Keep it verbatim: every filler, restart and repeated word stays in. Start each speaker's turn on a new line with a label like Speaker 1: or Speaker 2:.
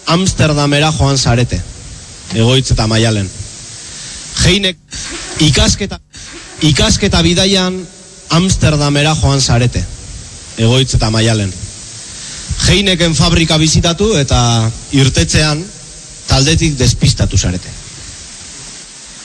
Speaker 1: Amsterdamera joan zarete, Egoitz eta Maialen. Heinek ikasketa, ikasketa bidaian Amsterdamera joan zarete, Egoitz eta Maialen. Heineken fabrika bizitatu eta irtetzean taldetik despistatu zarete.